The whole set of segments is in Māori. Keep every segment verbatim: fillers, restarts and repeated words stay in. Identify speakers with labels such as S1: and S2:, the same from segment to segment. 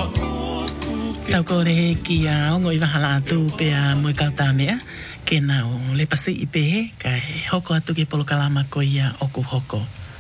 S1: Tau ko re ki a ongo i wahala atu pe a moe kauta mea. Ke nao le pasi i pehe kai hoko atu ke polokalama ko ia oku hoko.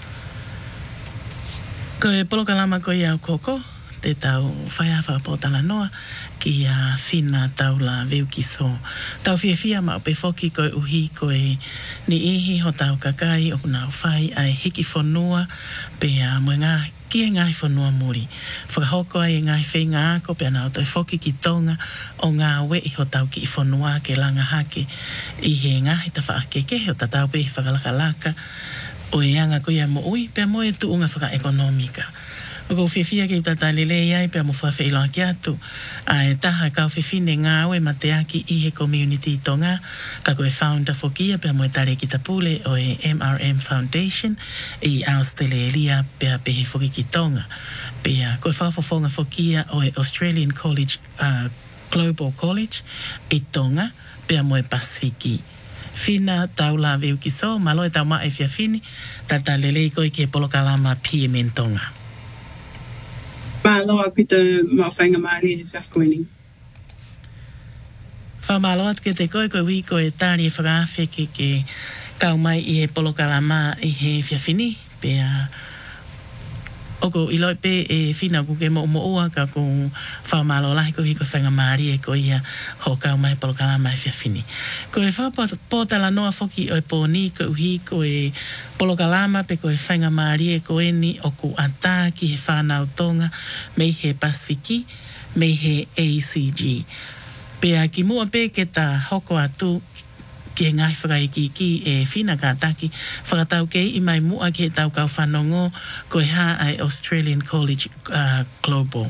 S1: Ko e polokalama ko ia oku hoko, te tau whaiawha po tala noa ki a whina taula veu ki so. Tau fia fia ma ope foki ko e uhi ko e ni ihi ho tau kakai o nao whai ai hiki whanua pe a moe ngā ki e ngai whanua muri. Whakahoko ai e ngai whenga ako pe anau toi whoki ki tonga o ngā we i ho tau ki i whanua ke langa hake i he ngahi ta whaakeke o ta tau pe i whakalakalaka o e anga ko ia mo ui pe mo e tu unga whaka ekonomika. O ko whiwhia ki tata lele iai pe mo whawhi iloa ki atu a e taha kau whiwhine ngā oe ma te aki i he community tonga ka koe founder whokia pe mo e tare ki tapule o e M R M Foundation i Austele Elia pe a pehe whoki ki tonga pe a koe whawhawhonga whokia o e Australian College uh, Global College i tonga pe a mo e Pasifiki. Fina taula veu ki so malo e tau ma e fia fini tata lele i koe ki e polokalama P M N tonga.
S2: Malo apito mawhainga maari e whafkoini.
S1: Whamalo at ke te koe koe wi koe tāri e whakawhi ke ke kau mai i he polokalama i he whiawhini. Pe a oko i loi pe e whina ku ke mo mo ua ka ku whamalo lahi ko hiko whainga maari e ko ia ho kau mai polokalama i whiawhini. Ko e whapotala noa whoki o e pōni ko uhi ko e polokalama pe ko e whainga maari e ko eni o ku ata ki he whanau tonga mei he Pasifiki, mei he A C G. Pe a ki mua pe ke ta hoko atu ki e ngai whakaiki ki e whina ka taki whakatau kei i mai mua ki he tau kau whanongo ko e ha ai Australian College uh, Global.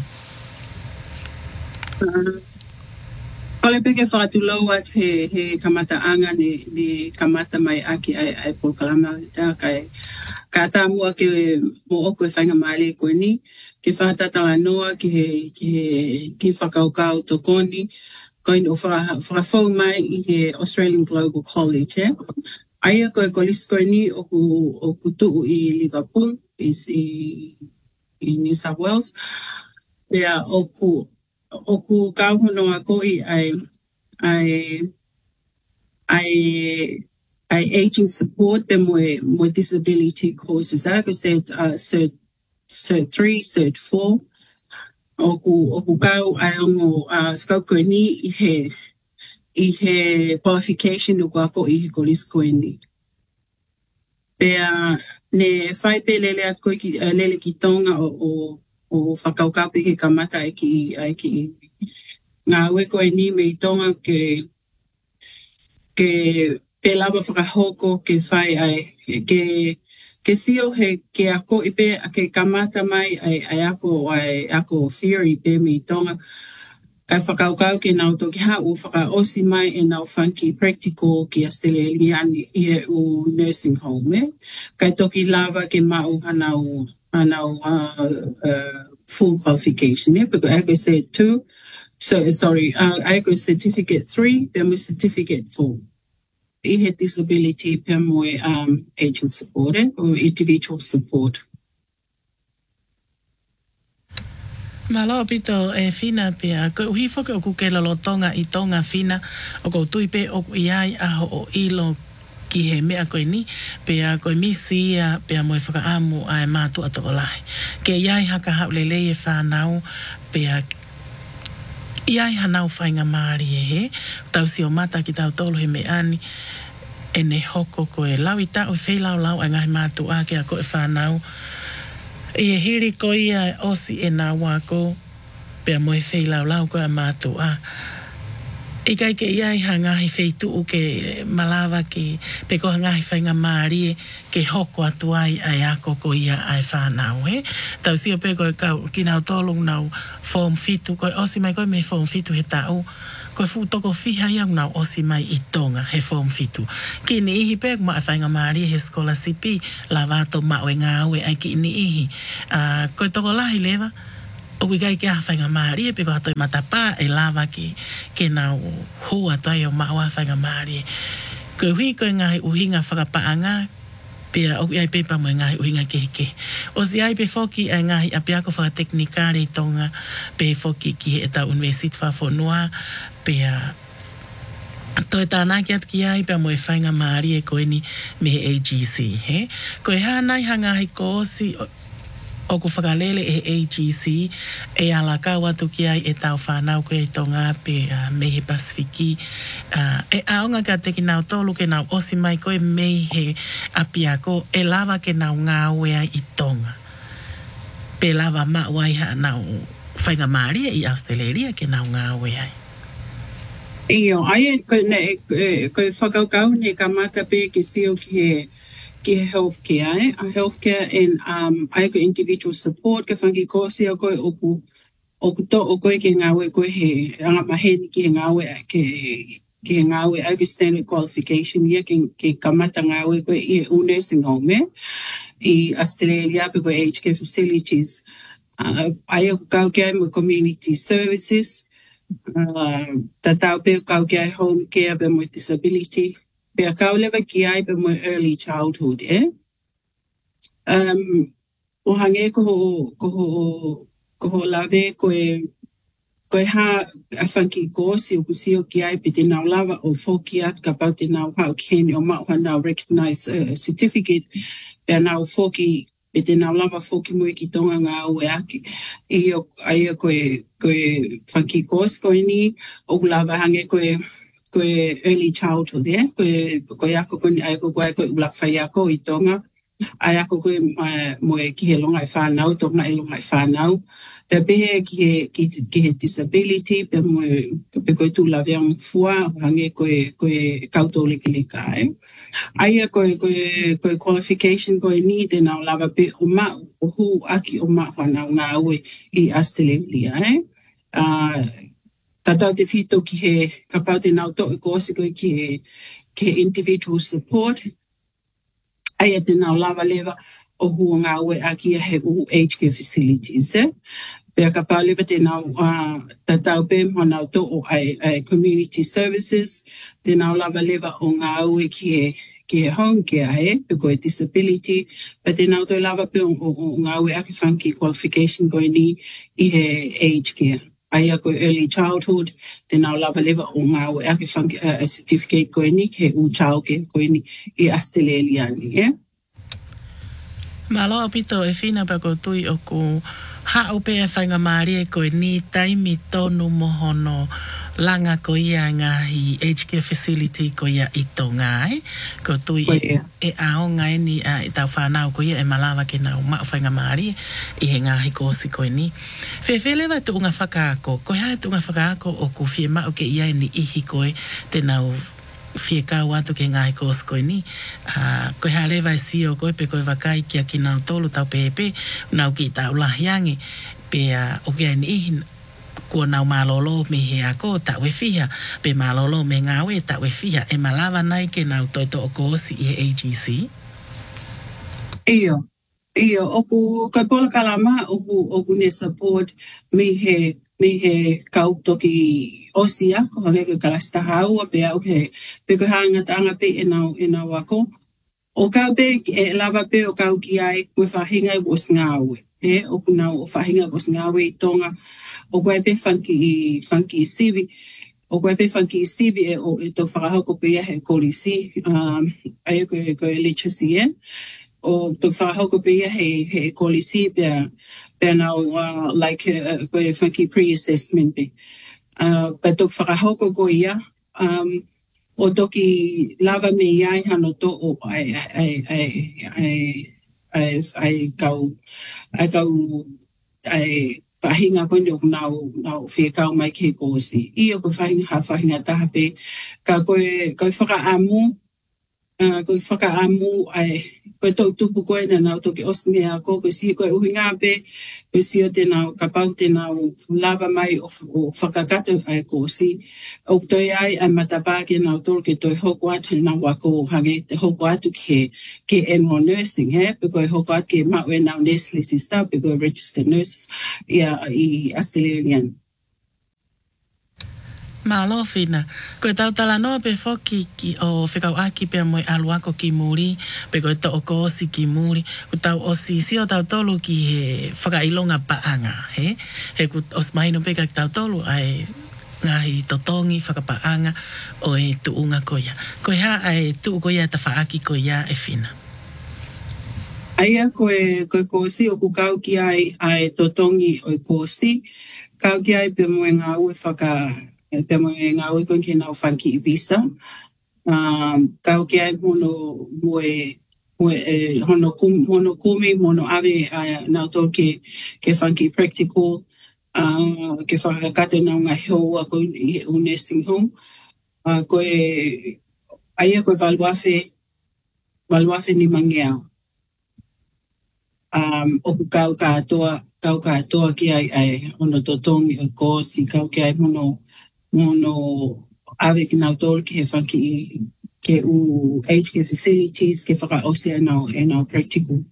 S2: Uh, Ole peke whakatulau at he, he kamata anga ni, ni kamata mai aki ai, ai polokalama ta kai ka tā mua ke mo oko e whainga maale koe ni ke whakatatala noa ki he ki, he, ki whakaukau tokoni koe o whakawhau mai i he Australian Global College, eh? Aia koe kolis koe ni o ku, o ku tuu i Liverpool, is i, i New South Wales. Pea o ku, o ku kauhonoa koe ai, ai, ai, ai aging support pe moe, moe disability courses. Ako said, uh, cert, cert three, cert four. O ku, o ku kau ai ongo uh, skau koe ni i he, i he qualification o ako i he kolis koe ni. Pea ne whai pe lele at koe ki, uh, lele ki tonga o, o, o whakaukau pe ke kamata ai ki, ai ki ngā ue koe ni me i tonga ke, ke pe lava whakahoko ke whai ai, ke ke sio he ke ako i pe ke kamata mai ai, ai ako ai ako theory pe me i tonga kai whakaukau ke nau toki hau whakaosi mai e nau whanki practical ki Astele Liani i e u nursing home eh? Kai toki lava ke mau hanau hanau uh, uh, full qualification eh? Because I go say two so sorry uh, I go certificate three then we certificate four. I he disability pe moe um, aging support eh? Or individual support.
S1: Malo pito e whina pia, ko uhi whoke o kuke lalo tonga i tonga whina, o ko tui pe o iai aho o ilo ki he mea koe ni, pia koe misi ia pia moe whakaamu ai mātu ato o lahi. Ke iai haka hau lele e whanau, pia iai hanau whainga maari e he, tau si o mata ki tau tolu he me ani, e ne hoko koe lau i tau i whelau lau ai ngai mātu a ke a koe whanau, i e hiri ko ia osi e nā wako, pia moe whei lau lau koe a mātu a. I kai ke iai ha ngahi wheitu u ke malawa ki pe koha ngahi whainga maari ke hoko atu ai ai ako ko ia ai whanau he. Tau sio pe koe kau ki nau tolung nau form fitu koe osi mai koe me form fitu he tau. Koe fu toko whiha iau nau osi mai i tonga he form fitu. Ki ni ihi pe kuma a whainga maari he skola sipi la vato ma oe ngā ue ai ki ni ihi. Uh, koe toko lahi lewa. O wikai ke hawhainga maari e peko hatoi matapa e lava ki ke nau hua toi o maua hawhainga maari. Koe hui koe ngahi uhinga whakapaanga Pea o ia pe pa mo ngahi uinga ke ke. O si ai pe foki ai ngahi a pea ko wha teknikare tonga pe foki ki e ta university wha whanua pea to e tāna ki at ki ai pea mo e whainga maari e koe ni me A G C. He? Ko e hānai hanga hi kōsi o ku whakalele e A G C e ala ka watu ki ai e tau whanau koe i tonga pe uh, mehe Pasifiki. Uh, e aonga ka te ki nau tolu ke nau osi mai koe mehe apia ko e lava ke nau ngā wea i tonga. Pe lava ma wai ha nau whainga maari i Australia ke nau ngā wea i.
S2: Iyo, ai koe ne koe whakaukau ne ka mata pe ke sio ki he ki he healthcare, eh? A healthcare and um ai ko individual support ke whangi kōsi a koe oku oku to o koe ke ngawe koe he anga maheni ki he ngawe ke ki he ngawe ai ke standard qualification ia ke, ke kamata ngawe koe i he u nursing home eh? I Australia pe koe aged care facilities. Uh, ai o kau kia mo community services. Uh, tatau pe kau kia home care pe mo disability. Pe kau lewa ki ai pe mo early childhood, eh? Um, o hange ko ko ko lave ko e ko e ha a whanki kōsi o kusio ki ai pe te nau lava o whoki at ka pau te nau hau keni o mau nau recognize uh, certificate pe nau whoki pe te nau lava whoki mui ki tonga ngā ue aki. I o ai ko e ko e whanki kōsi ko e ni o lava hange ko e ko e early childhood, eh? Ko e ko e ako ko ni ai ko ko ai ko ulak whai ako i tonga. Ai ako ko e uh, mo e ki he longa i whanau, tonga e longa i whanau. Pe pehe ki he, ki, ki he disability, pe mo e pe ko e tū laweang fua, hange ko e, ko e kautou leke leka, eh? Ai a ko e, ko e, ko e qualification ko e ni te nau lava pe o ma, o hu aki o ma whanau ngā ue i Australia, eh? Uh, Tatau te whito ki he, ka pau te nau to i kōsi koe ki he, ki he individual support. Ai a te nau lava lewa o hua ngā ue a ki he u aged care facilities, eh? Pea ka pau lewa te nau uh, tatau pe mo nau to o ai, ai community services, te nau lava lewa o ngā ue ki he, ki he home care, eh? Pe koe disability, pe te nau to lava pe o, o, o ngā ue a ki whanki qualification koe ni i he aged care. Ai a koe early childhood, te nau lava lewa o ngā ue ake whanki a uh, certificate koe ni, ke u childcare koe ni i Australia ni, eh?
S1: Malo pito e whina pa ko tui o ku hao pe e whainga maari e koe ni taimi tonu mohono langa ko ia ngahi aged care facility ko ia i tonga, eh? Ko tui
S2: Koe
S1: e,
S2: ea.
S1: e ao ngai ni a uh, i tau whanau ko ia e malawa ke nau ma whainga maari i he ngahi kōsi koe ni. Whewhele wa tu unga whakaako, koe hae tu unga whakaako o ku whie mao ke ia ni ihi koe te nau whie kau atu ke ngahi kōsi koe ni. Uh, koe hae lewa e sio koe pe koe wakai kia ki nau tolu tau pepe, nau ki tau lahiangi, pe uh, o kia ni ihi kua nau malolo me he ako ta we fia pe malolo me ngā we ta we fia e malawa nai ke nau toi to o kōsi i he A G C.
S2: Iyo, iyo, oku kai pola kalama oku oku ne support me he me he kau toki osia ko hange ke kalasta haua pe au he pe ko hanga tanga pe e nau e nau ako o kau pe e lava pe o kau ki ai we whahinga i was ngāwe. Eh, o kunau o whahinga kos ngāwe i tonga, o koe pe whanki i whanki i sivi, o koe pe whanki i sivi e o e tō whakahauko pe ia he kolisi, um, ai koe koe literacy e, o tō whakahauko pe ia he, he kolisi pe pe nau, uh, like uh, koe whanki pre-assessment pe. Uh, pe tō whakahauko ko ia, um, o toki lava me iai hano tō o ai, ai, ai, ai, ai, ai kau, ai kau, ai whahinga koe o nau, nau whia kau mai ke kōsi. I o koe whahinga ha whahinga taha pe, ka koe, koe whakaamu, uh, koe whakaamu, ai, koe tau tupu koe na nau toki osmea ko, koe si koe uhi ngā pe, koe si o te nau, ka pau te nau lava mai o, o whakakato ai kōsi. O toi ai ai matapā ke nau tolu ke toi hoko atu nau wako hange te hoko atu ke, ke N one nursing, he, pe koe hoko atu ke mau e nau Nestle staff, pe koe registered nurses, ia i Australian.
S1: Malo fina. Ko tau tala no pe foki ki o whekau aki pe moi aluako ki muri, pe ko to o ko si ki muri, ko tau o si si o tau tolu ki he whakailonga paanga, he? He ku os mai no pe ka tau tolu ai ngahi totongi whakapaanga o e tuunga koia. Koe ha ai tuu koia ta whaaki koia e fina.
S2: Aia koe, koe kōsi o ku kau ki ai ai totongi o i kōsi, kau ki ai pe moe ngā ue whaka, pe moe ngā ue koe ki nau whanki i visa. Um, kau ki ai mono moe, moe e, hono, kum, hono kumi, mono ave ai nau tō ke, ke whanki practical, uh, ke whakakate nau ngā hoa koe i o nursing home. Uh, koe, aia koe waluafe, waluafe ni mangeau. Um, oku kau katoa, kau katoa ki ai ai ono totongi o kōsi, kau ki ai mono, mono ave ki nau tōru ki he whanki i ke u aged care facilities, ke whakaose e nau, e nau practical.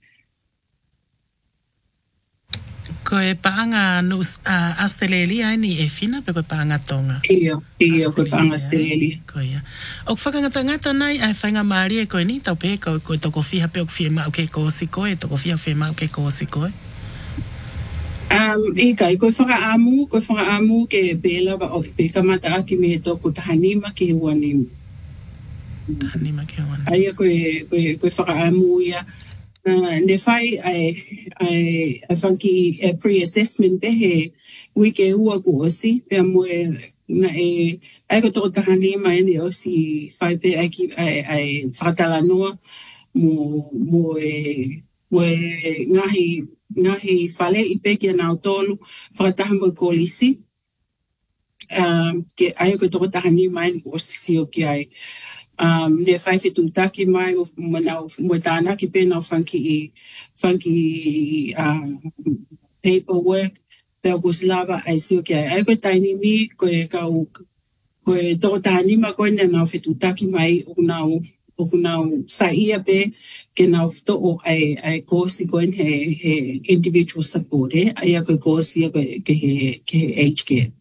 S1: Koe paanga nus uh, Australia ni e fina pe koe paanga tonga.
S2: Ia, ia koe paanga Australia.
S1: Koe ia. O whakangata ngata nei ai whainga maari e koe ni tau pe koe koe toko whiha pe o whiha mau ke kōsi koe, toko whiha whiha mau ke kōsi koe.
S2: Um, I kai, koe whakaamu, koe whakaamu ke pēla wa o pe kamata aki me toko tahanima ki huanima.
S1: Tahanima ki huanima.
S2: Aia koe, koe, koe whakaamu ia. Uh, ne whai ai, ai, ai whanki e pre-assessment pe he wike ua ku osi, pia moe na e, ai ko toko tahanima ene osi whai pe ai, ki, ai, ai whakatala noa mo, mo e, mo e ngahi, ngahi whale i pe kia nau tolu, whakataha mo kolisi. Um, ke ai ko toko tahanima ene ku osi sio ki ai. Um, ne whai whetu taki mai o manau mo tāna ki pēnau whanki i whanki i uh, paperwork pēo kus lava ai sio ki ai ai koe taini mi koe kau koe toko tānima koe ne nau whetu taki mai o nau o nau sa ia pe ke nau to o ai ai kōsi koe he, he individual support eh? Ai a koe kōsi a koe ke he, ke he aged care.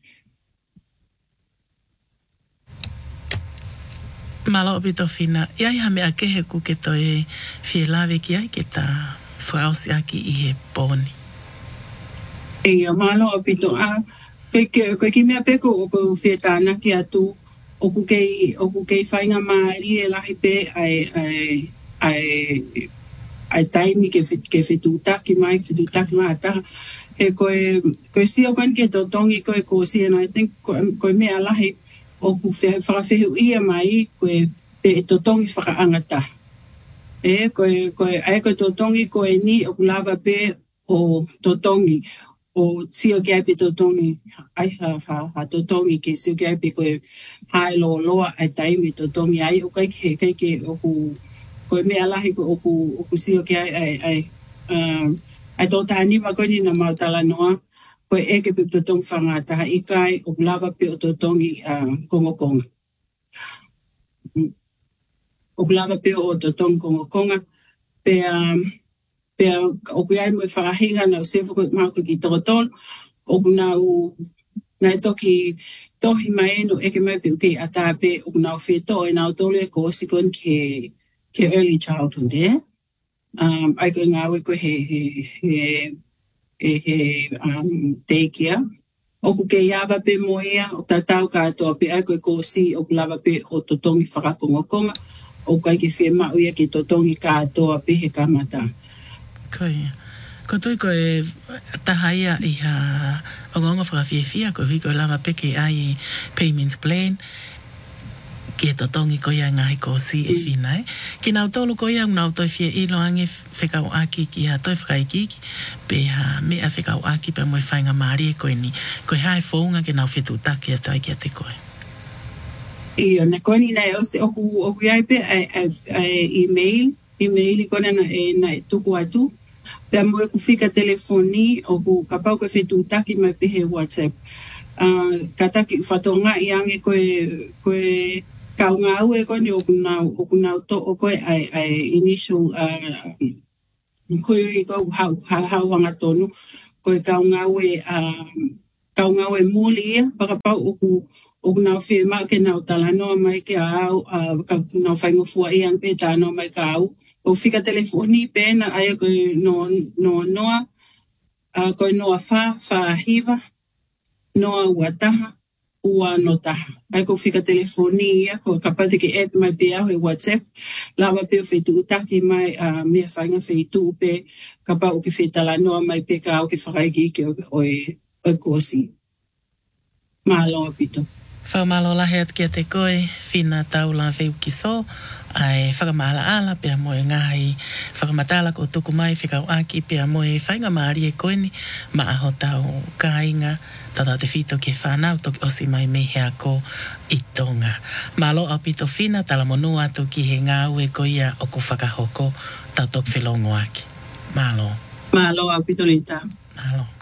S1: Malo o pito fina, iai ha mea kehe ku ke toi fie lawe ki ai ke ta whaosi aki i he pōni.
S2: Ia, malo o pito a, koe, koe ki mea peko o ko fie tāna ki atu, o ku kei, o ku kei whainga maari e lahi pe ai, ai, ai, ai taimi ke, ke whetutaki mai, whetutaki mai ata, he koe, koe sio koe ke totongi koe kōsi, and I think koe, koe mea lahi, o ku whakawhehu ia mai, koe pe e totongi whakaangata. E, koe, koe, ai koe totongi koe ni, o ku lava pe o totongi, o sio ki ai pe totongi, ai ha, ha, ha totongi ke sio ki ai pe koe hae lo loa ai taimi totongi, ai o kai ke, kai ke o ku, koe mea lahi ko o ku, o ku sio ki ai, ai, ai, um, ai tō tānima koe ni na mautala noa, koe eke pe totongi whangataha i kai o lava pe o totongi uh, kongo konga. O lava pe o totongi kongo konga, pe, um, pe o kuiai mo whakahinga na o sefu koe mako ki tokotol, o kunau nai toki tohi mai no eke mai pe uke ata pe o kunau wheto e nau tolu e kōsi kon ke, ke early childhood, eh? Um, ai koe ngāwe koe he, he, he e he um, daycare. O ku ke iawa pe moea, o tatau katoa pe ai koe kōsi, o ku lava pe o totongi whakakongokonga, o kai ke whea mauia ke totongi katoa pe he kamata.
S1: Koe. Ko tui koe tahaia i ha o ngongo whakawhiawhia, koe hui koe lava pe ke ai payments plan, ke totongi ko ia ngahi kōsi e whinai. Ki nau tolu ko ia nau toi whia ilo ange whekau aki ki ha toi whakaikiki, pe ha mea whekau aki pe moi whainga maari e koe ni. Koe hae whaunga ke nau whetu taki a toi ki a te koe.
S2: Ia, na koe ni nei ose oku, oku iai pe ai, ai, ai email, email i kone na e na e tuku atu. Pea moe ku whika telefoni, oku kapau koe whetu taki mai pe he WhatsApp. Uh, kataki whatonga i ange koe, koe kau ngā ue koe ni oku nau, oku nau to o koe ai, ai initial, uh, koe i koe hau, hau, hau wanga tonu, koe kau ngā ue, um, kaunga o e muli ia, pakapau o ku o ku nau whi ma ke nau talanoa mai ke au, a ka nau whaingo fua i ang pe tānoa mai ka au. O whika telefoni pēna aia koe no, no noa, a koe noa wha, wha hiva, noa ua taha, ua no taha. Ai ko whika telefoni ia, ko ka pate ke et mai pe au he WhatsApp, lawa pe o whetu utaki mai a mea whainga whetu pe, ka pau o ke whetalanoa mai pe ka au ke whakaiki ke o e, o e kosi. Mahalo apito.
S1: Whamalo lahe atu kia te koe, whina taula wheu ki so, ai whakamala ala pia moe ngahi, whakamatala ko tuku mai whikau aki pia moe whainga maari e koeni, ma aho tau kāinga, tata te whito ke whanau toki osi mai mehea ko i tonga. Malo apito whina tala monua atu ki he ngā ue ko ia o ku whakahoko tau tok whilongo aki. Malo.
S2: Mahalo apito lita.
S1: Malo.